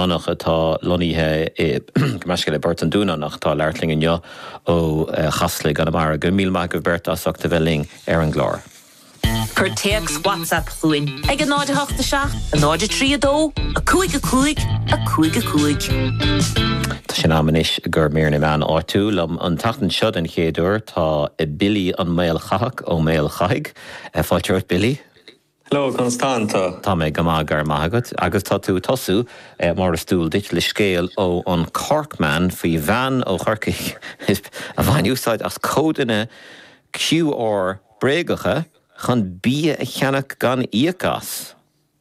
Lánach atá loníthe gomeisce le Bert an Dúnánach tá leirtling inneo ó chasla gan amara go míl maith go Bert asachta bheling an glár. Cur teags WhatsApp chuin. Ag an náide hachta seach, an náide trí adó, a cúig a cúig, a cúig a cúig. Tá sin amanis gur méarna meán áitú lom an tatan siod an chéadúir tá i Billy an méil chahach ó méil chaig. Fáilteoirt Billy? Hello, Constanta. Tá mé go mágar maigad, agus tá tú tosú mar a stúl dit le scéal ó an Corkman faoi bhean ó Chorcaigh a bhain úsáid as códanna QR bréagacha chun bí a cheannach gan íochas.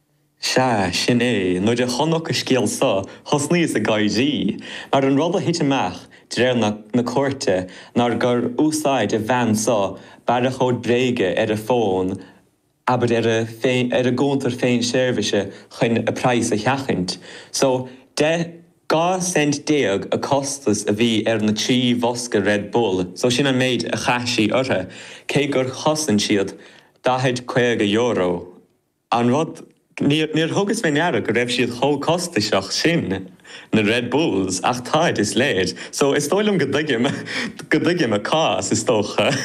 Sin é, nó de chonach a scéal sa, chos níos a gaidí, mar an rud a hit amach dréir na córte, nar gur úsáid a bhean sa, bar a chód bréige a fón, aber a góntar féin sérvise chun a price a cheachint. So, de 2 cent déag a costas a bhí na trí bhosca Red Bull, so sin an méid a chaisí orthe, cé gur chosan siad €50. An rud, níor thugus mé neara go raibh siad chó costaseach sin na Red Bulls ach táid is léir. So is tóilm go dtuigim a cás is tócha.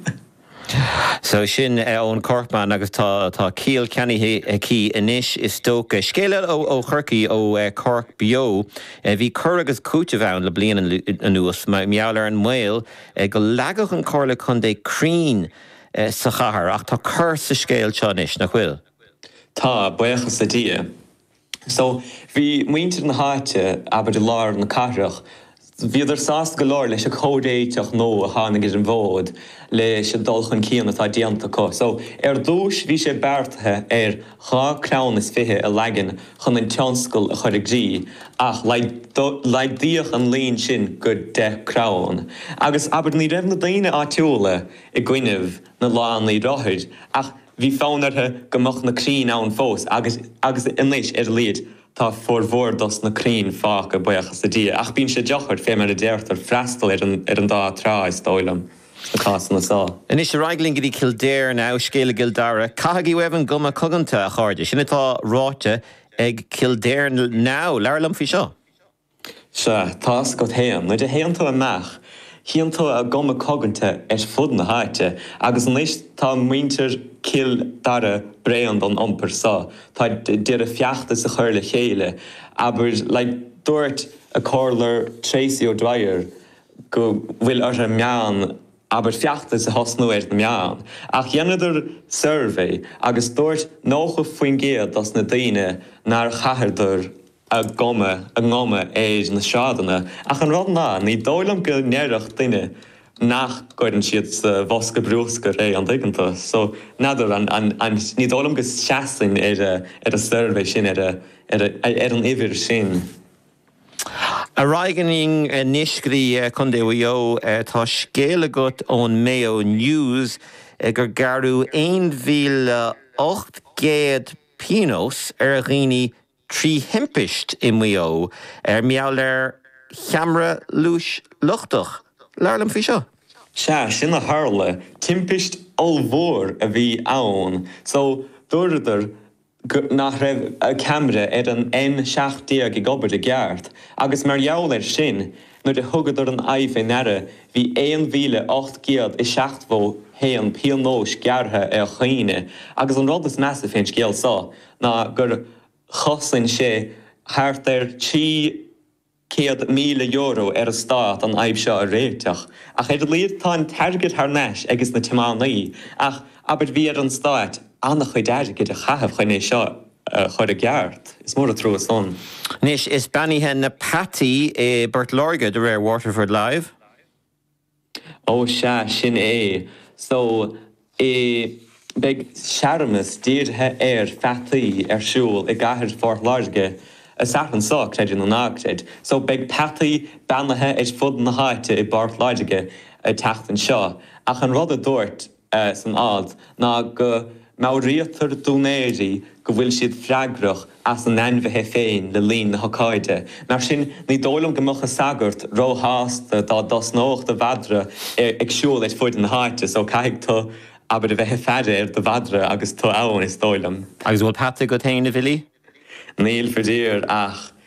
So sin ón Corkman agus tá cíal ceannaithe cí inis is tóca. Scéile ó Chorcaigh ó Cork Bio, bhí cur agus cúte bheann le bliana anuas meallar an mhail go leagach an corla chun dé crín sa chathair ach tá cur sa scéal seo inis nach bhfuil. Tá, buchas a dia. So, bhí muintir na háite aber de lár na carach, bhí sás go leir leis a códéiteach nó a tháinig an bhód leis a dulchan cían atá déanta có. So, dúis bhí sé beartathe chá clán is fithe a legan chun an tionscail a chuir grí, ach leidíoch an líon sin go de crán. Agus aber ní raibh na daine áitiúla I gcuineh na lán í rothid, ach bhí fánarthe gomach na crín ann fós, agus inis líad tá fórmhór dos na crín fách a buchas a dia. Ach bín sé deachart fé mar a déirtar freistal an dá trá is dóilam na cásan na sá. Inis a raigling gotí Kildare ná scéala Gildara, caithigí weibhan guma coganta a cháirde, sin atá ráte ag Kildare ná, leirlam fi seo? Se, tás go héan, nuair de héantá amach, híantá a goma coganta fud na háite, agus an leis tá muintir Kildare breand an ompar sa. Tá dir a fiachta sa chuir le chéile, aber dúirt a cólar Tracy O'Dwyer go bhfuil ar a meán aber fiachta sa hosnú na meán. Ach dhéanaidir survey agus dúirt nócha faoin géad as na daine nar chathairdir a ngoma na seadanna. Ach an rud ná, ní dóilam go neirech duine nach goidan siad sa bhosca brúsca an daigeanta. So, nadidir ní dóilam go seasin a survey sin an ihir sin. A raigening niscrí chundéhío tá scéala got ón Mayo News gur garú 1,800 pinos a ghine trí himpeist I Mayo meallar cheamra lúis luchtach. Leirlam fi seo? Sin a tharla, timpist olmhór a bhí ann. So, dúidir nach raibh a camera an N-seachtaíag I gobert a gceart. Agus mar jaall sin, nuair de thugad an aibh nera, bhí 1,800 héan píonós geartha a chaine. Agus an rud is measa féin scéal sa, ná gur chosann sé thart €100,000 a stát an aibh seo a réiteach. Ach líad tá an target th neis agus na timánaí, ach aber bhí an stát annach chuid deirgid a chahabh chuine seo chuir a gceart. Is mór a trú son. Nis is banithe na Patty Bert Lorga de réir Waterford Live? Ó sin é. So, beg seamas díirthe fetaí siúil I gcathair Fort Large a satan sa creidir na nácréid. So beg petaí banathe fud na háite I Bart Large a teachtan seo. Ach an rud a dúirt san ád ná go máríotar dúnéirí go bhfuil siad freagrach as an enmhethe féin le líon na hocáide. Mar sin ní dóilim go mocha sagart róháasta dá dos nócht a bhadra ag siúil fuid na háite, so caiig tú aber de bheithe feidir de bhadra agus tú ann is dóilim. Agus bhfuil pata go taine bhilí? Níl fidír ach